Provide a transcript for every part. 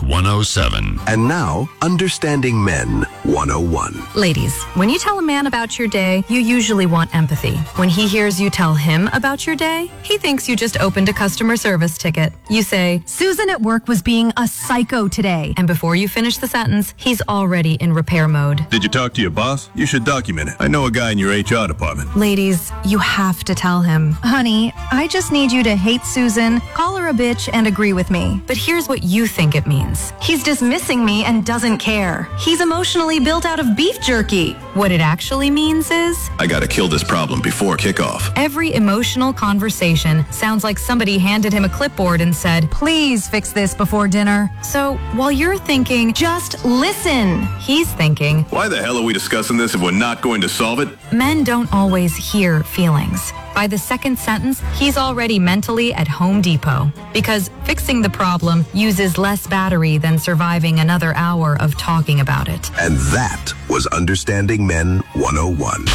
107. And now, Understanding Men 101. Ladies, when you tell a man about your day, you usually want empathy. When he hears you tell him about your day, he thinks you just opened a customer service ticket. You say, Susan at work was being a psycho today. And before you finish the sentence, he's already in repair mode. Did you talk to your boss? You should document it. I know a guy in your HR department. Ladies, you have to tell him. Honey, I just need you to hate Susan, call her a bitch, and agree with me. But here's what you think it means. He's dismissing me and doesn't care. He's emotionally built out of beef jerky. What it actually means is, I gotta kill this problem before kickoff. every emotional conversation sounds like somebody handed him a clipboard and said, Please fix this before dinner. so while you're thinking, Just listen. he's thinking, Why the hell are we discussing this if we're not going to solve it? men don't always hear feelings. By the second sentence, he's already mentally at Home Depot. Because fixing the problem uses less battery than surviving another hour of talking about it. And that was Understanding Men 101.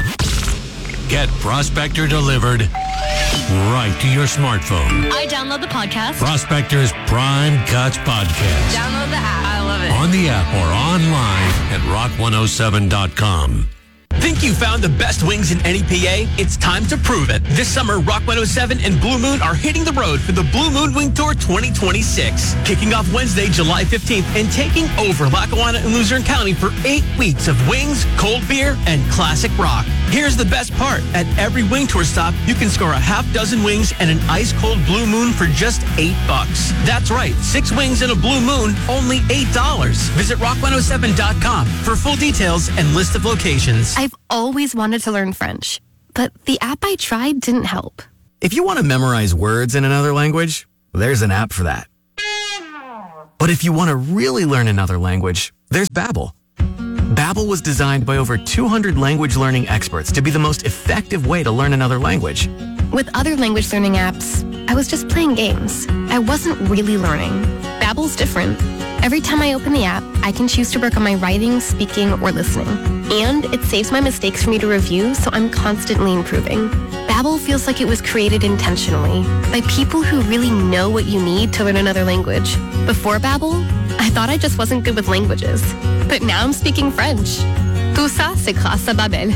Get Prospector delivered right to your smartphone. I download the podcast. Prospector's Prime Cuts Podcast. Download the app. I love it. On the app or online at rock107.com. Think you found the best wings in NEPA? It's time to prove it. This summer, Rock 107 and Blue Moon are hitting the road for the Blue Moon Wing Tour 2026. Kicking off Wednesday, July 15th and taking over Lackawanna and Luzerne County for 8 weeks of wings, cold beer, and classic rock. Here's the best part. At every wing tour stop, you can score a half dozen wings and an ice-cold Blue Moon for just $8. That's right, 6 wings and a Blue Moon, only $8. Visit rock107.com for full details and list of locations. I've always wanted to learn French, but the app I tried didn't help. If you want to memorize words in another language, there's an app for that. But if you want to really learn another language, there's Babbel. Babbel was designed by over 200 language learning experts to be the most effective way to learn another language. With other language learning apps, I was just playing games. I wasn't really learning. Babbel's different. Every time I open the app, I can choose to work on my writing, speaking, or listening. And it saves my mistakes for me to review, so I'm constantly improving. Babbel feels like it was created intentionally by people who really know what you need to learn another language. Before Babbel, I thought I just wasn't good with languages. But now I'm speaking French. Tout ça, c'est grâce à Babbel.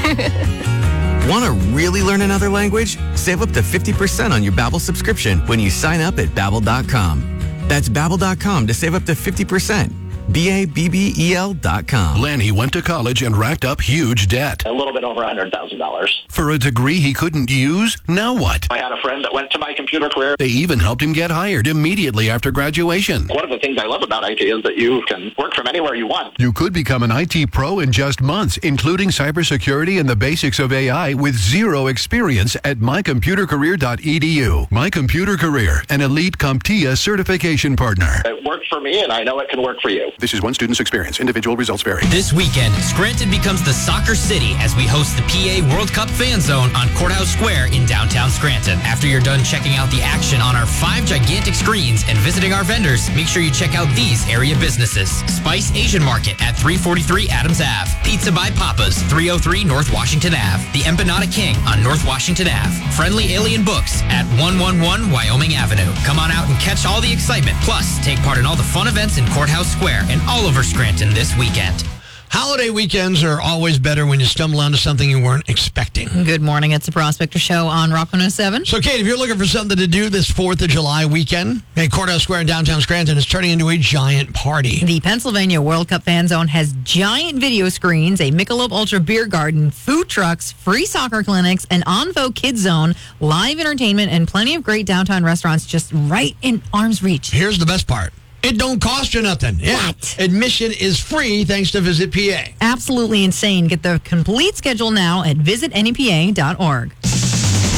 Want to really learn another language? Save up to 50% on your Babbel subscription when you sign up at Babbel.com. That's Babbel.com to save up to 50%. Babbel.com. Lanny went to college and racked up huge debt. A little bit over $100,000. For a degree he couldn't use? Now what? I had a friend that went to my computer career. They even helped him get hired immediately after graduation. One of the things I love about IT is that you can work from anywhere you want. You could become an IT pro in just months, including cybersecurity and the basics of AI with zero experience at mycomputercareer.edu. My Computer Career, an elite CompTIA certification partner. It worked for me, and I know it can work for you. This is one student's experience. Individual results vary. This weekend, Scranton becomes the soccer city as we host the PA World Cup Fan Zone on Courthouse Square in downtown Scranton. After you're done checking out the action on our 5 gigantic screens and visiting our vendors, make sure you check out these area businesses. Spice Asian Market at 343 Adams Ave. Pizza by Papa's, 303 North Washington Ave. The Empanada King on North Washington Ave. Friendly Alien Books at 111 Wyoming Avenue. Come on out and catch all the excitement. Plus, take part in all the fun events in Courthouse Square and all over Scranton this weekend. Holiday weekends are always better when you stumble onto something you weren't expecting. Good morning. It's the Prospector Show on Rock 107. So, Kate, if you're looking for something to do this 4th of July weekend, Courthouse Square in downtown Scranton is turning into a giant party. The Pennsylvania World Cup Fan Zone has giant video screens, a Michelob Ultra beer garden, food trucks, free soccer clinics, an Onvo Kids Zone, live entertainment, and plenty of great downtown restaurants just right in arm's reach. Here's the best part. It don't cost you nothing. Yeah. What? Admission is free thanks to Visit PA. Absolutely insane. Get the complete schedule now at visitnepa.org.